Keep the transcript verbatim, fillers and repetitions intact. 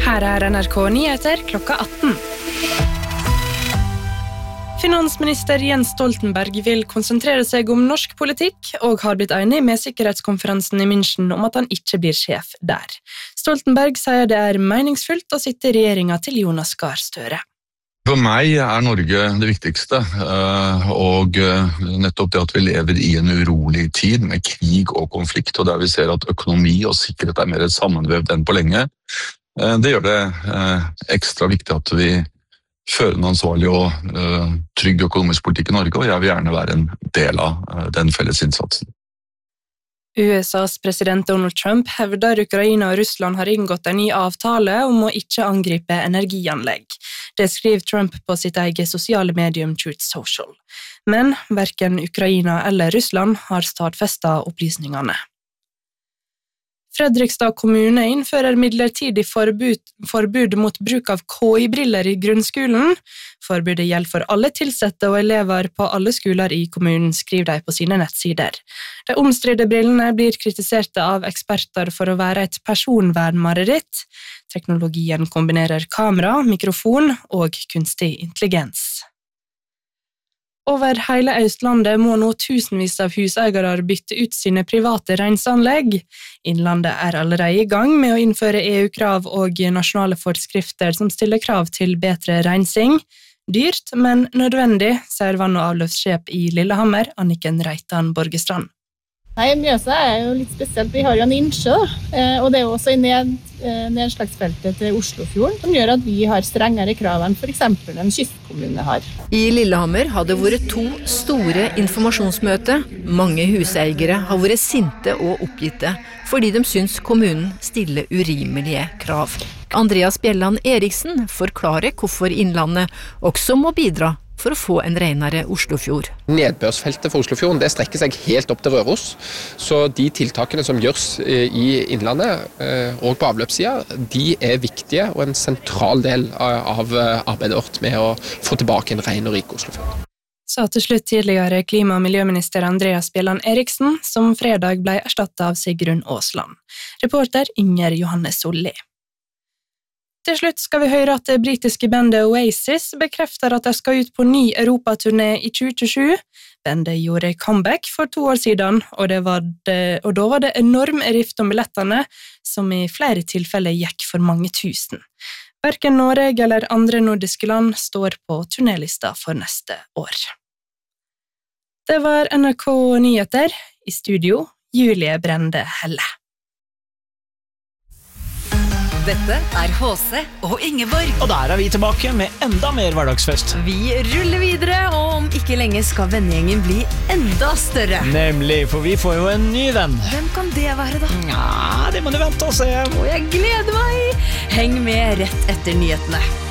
Her er N R K Nyheter klokka atten. Finansminister Jens Stoltenberg vil konsentrere seg om norsk politikk og har blitt enig med sikkerhetskonferansen i München om at han ikke blir sjef der. Stoltenberg sier det er meningsfullt å sitte i regjeringen til Jonas Gahr Støre. For meg er Norge det viktigste, og nettopp det at vi lever i en urolig tid med krig og konflikt, og der vi ser at økonomi og sikkerhet er mer sammenvevd enn på lenge, det gjør det ekstra viktig at vi fører en ansvarlig og trygg økonomisk politikk i Norge, og jeg vil gjerne være en del av den felles innsatsen. U S A's president Donald Trump hevder Ukraina og Russland har inngått en ny avtale om å ikke angripe energianlegg. Det skriver Trump på sitt eget sosiale medium Truth Social. Men hverken Ukraina eller Russland har stadfestet opplysningene. Fredrikstad kommune innfører midlertidig forbud, forbud mot bruk av K I-briller i grunnskolen. Forbudet gjelder for alle tilsatte og elever på alle skoler i kommunen, skriver de på sine nettsider. De omstridte brillene blir kritisert av eksperter for å være et personvernmareritt. Teknologien kombinerer kamera, mikrofon og kunstig intelligens. Over hele Østlandet må nå tusenvis av huseiere bytte ut sine private renseanlegg. Innlandet er allerede i gang med å innføre E U-krav og nasjonale forskrifter som stiller krav til bedre rensing. Dyrt, men nødvendig, sier vann- og avløpssjef i Lillehammer, Anniken Reitan Borgestrand. Nei, Mjøsa er jo litt spesielt. Vi har jo en innsjø, og det er jo også i ned, nedslagsfeltet til Oslofjorden, som gjør at vi har strengere krav enn for eksempel en kystkommune har. I Lillehammer hadde vært to store informasjonsmøter. Mange huseiere har vært sinte og oppgitte, fordi de syns kommunen stiller urimelige krav. Andreas Bjelland Eriksen forklarer hvorfor Innlandet også må bidra for å få en renere Oslofjord. Nedbørsfeltet for Oslofjorden det strekker seg helt opp til Røros, så de tiltakene som gjørs i Innlandet og på avløpssiden, de er viktige og en sentral del av arbeidet vårt med å få tilbake en ren og rik Oslofjord. Sa til slutt tidligere klima- og miljøminister Andreas Bjelland Eriksen, som fredag ble erstattet av Sigrun Aasland. Reporter Inger Johanne Solli. Til slutt skal vi høre at det britiske bandet Oasis bekrefter at de skal ut på ny Europaturné i tjue tjuesju. Bandet gjorde comeback for to år siden, og, det var det, og da var det enorm rift om billettene, som i flere tilfeller gikk for mange tusen. Hverken Norge eller andre nordiske land står på turnélista for neste år. Det var N R K Nyheter. I studio, Julie Brende Helle. Dette er H C og Ingeborg. Og der er vi tilbake med enda mer hverdagsfest. Vi ruller videre, og om ikke lenge skal vennegjengen bli enda større. Nemlig, for vi får jo en ny venn. Hvem kan det være da? Ja, det må du vente og se. Og jeg gleder meg. Heng med rett etter nyhetene.